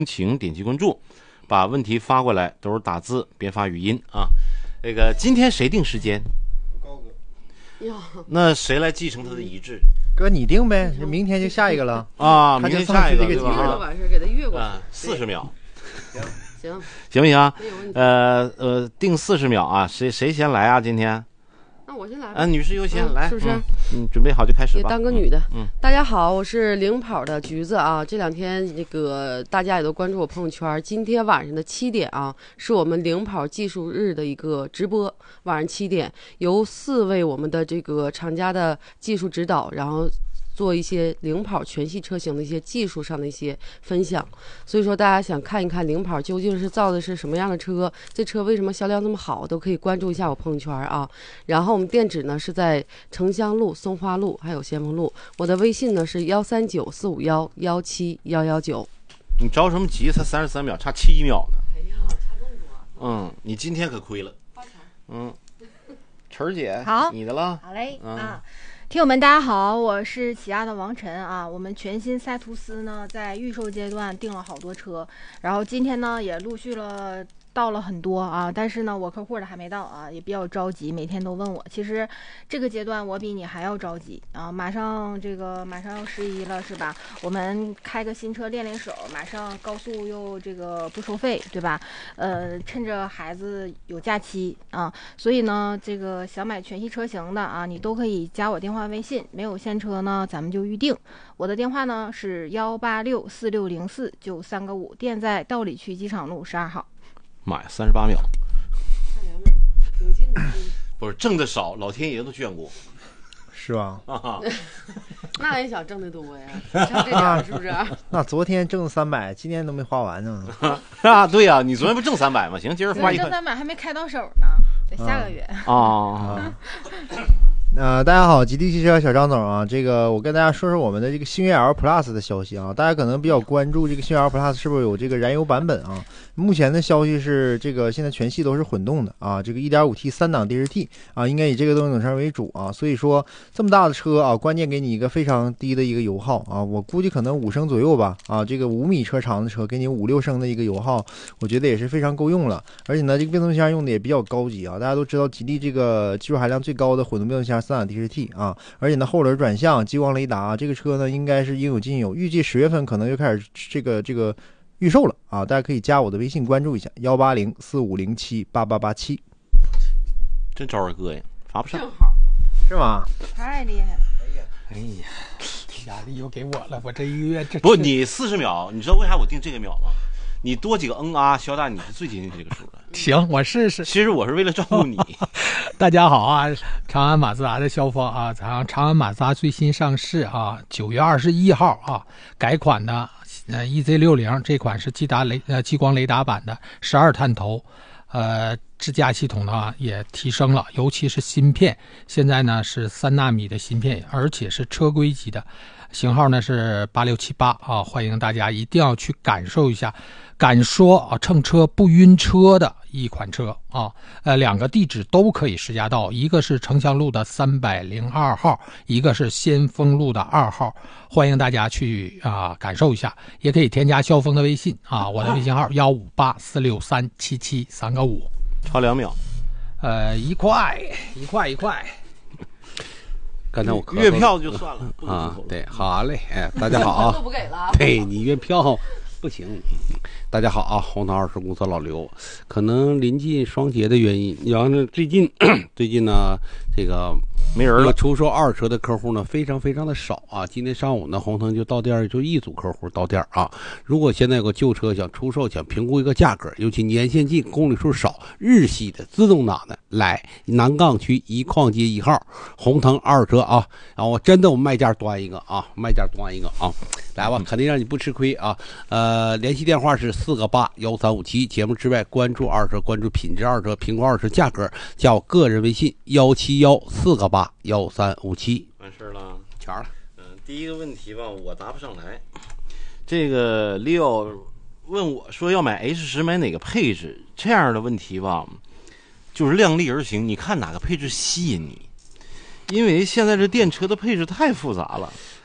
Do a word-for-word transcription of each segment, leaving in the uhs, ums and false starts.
请点击关注，把问题发过来，都是打字，别发语音啊。那个今天谁定时间？高哥。那谁来继承他的遗志？ 哥你定呗，明天就下一个了啊，明天下一个对吧？ 完事给他越过去， 四十秒。 行行行不行？呃呃，定四十秒啊，谁谁先来啊？今天？ 那我先来吧。 啊，女士优先，来， 是不是？ 嗯，准备好就开始吧。 也当个女的。 嗯， 大家好，我是领跑的橘子啊。这两天这个大家也都关注我朋友圈。今天晚上的七点啊，是我们领跑技术日的一个直播。晚上七点，由四位我们的这个厂家的技术指导，然后做一些领跑全系车型的一些技术上的一些分享。所以说大家想看一看领跑究竟是造的是什么样的车，这车为什么销量这么好，都可以关注一下我朋友圈啊。然后我们店址呢是在城乡路、松花路还有先锋路，我的微信呢是幺三九四五幺幺七幺幺九。 你着什么急？才三十三秒，差七秒呢。 哎呀，差这么多。 嗯，你今天可亏了。嗯，晨儿姐， 好， 你的了。 好嘞、 嗯、 啊。听友们，大家好，我是起亚的王晨啊。我们全新赛图斯呢，在预售阶段订了好多车，然后今天呢也陆续了到了很多啊，但是呢我客户的还没到啊，也比较着急，每天都问我。其实这个阶段我比你还要着急啊，马上这个马上要十一了是吧？我们开个新车练练手，马上高速又这个不收费对吧？呃，趁着孩子有假期啊，所以呢这个想买全系车型的啊，你都可以加我电话微信，没有现车呢咱们就预定。我的电话呢是幺八六四六零四九三个五，店在道里区机场路十二号。 妈呀，三十八秒， 差两秒，挺近的。 不是挣的少，老天爷都眷顾， 是吧？ 啊、 那也想挣得多呀，差这点是不是？ 那昨天挣三百，今天都没花完呢。 啊，对呀、啊，你昨天不挣三百吗？行，今儿花一块。 挣三百还没开到手呢，得下个月。 啊。啊呃，大家好，吉利汽车小张总啊，这个我跟大家说说我们的这个星越 L Plus 的消息啊，大家可能比较关注这个星越 L Plus 是不是有这个燃油版本啊？目前的消息是，这个现在全系都是混动的啊，这个 一点五 T 三档 D 十 T 啊，应该以这个动力总成为主啊，所以说这么大的车啊，关键给你一个非常低的一个油耗啊，我估计可能五升左右吧啊，这个五米车长的车给你五六升的一个油耗，我觉得也是非常够用了，而且呢，这个变速箱用的也比较高级啊，大家都知道吉利这个技术含量最高的混动变速箱三档 D 十 T 啊，而且呢后轮转向、激光雷达、啊，这个车呢应该是应有尽有，预计十月份可能就开始这个这个预售了啊，大家可以加我的微信关注一下，幺八零四五零七八八八七。 真招儿哥呀，罚不上， 是吗？ 太厉害了！ 哎呀， 压力又给我了，我这一个月这不，你四十秒，你知道为啥我定这个秒吗？你多几个嗯啊，肖大你是最接近这个数的。 行，我试试。 其实我是为了照顾你。 大家好啊，长安马自达的肖峰啊，长长安马自达最新上市啊，九月二十一号啊，改款的呃 E Z 六十 这款是激达雷呃激光雷达版的十二探头，呃支架系统呢也提升了，尤其是芯片，现在呢是三纳米的芯片，而且是车规级的。型号呢是八六七八啊，欢迎大家一定要去感受一下，敢说啊乘车不晕车的一款车啊。呃，两个地址都可以试驾到，一个是城乡路的三百零二号，一个是先锋路的二号，欢迎大家去啊感受一下，也可以添加肖峰的微信啊，我的微信号幺五八四六三七七三个五， 超两秒， 呃，一块一块一块。 刚才我月票就算了啊，对，好嘞，哎，大家好啊， 都不给了， 对你月票不行。大家好啊，红桃二手公司老刘，可能临近双节的原因，然后呢，最近最近呢，这个没人了， 出售二车的客户呢非常非常的少啊。今天上午呢，红腾就到店就一组客户到店啊。如果现在有个旧车想出售，想评估一个价格，尤其年限近、公里数少、日系的自动挡的，来南岗区一矿街一号红腾二车啊。然后我真的我卖价端一个啊，卖价端一个啊，来吧，肯定让你不吃亏啊。呃，联系电话是四个八幺三五七。节目之外，关注二车，关注品质二车，评估二车价格，加我个人微信幺七幺四个八幺三五七。 完事了， 全了。 嗯，第一个问题吧，我答不上来。这个 Leo 问我说要买 H 十买哪个配置，这样的问题吧，就是量力而行，你看哪个配置吸引你。因为现在这电车的配置太复杂了，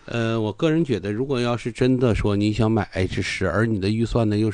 呃，我个人觉得，如果要是真的说你想买 H 十，而你的预算呢又是